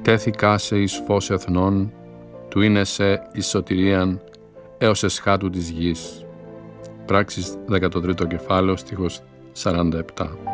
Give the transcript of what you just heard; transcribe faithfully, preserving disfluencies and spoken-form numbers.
τέθηκα σε εις φως εθνών, του είναι σε εις σωτηρίαν έως εσχάτου της γης. Πράξεις δεκατρίτο κεφάλαιο, στίχος σαράντα επτά.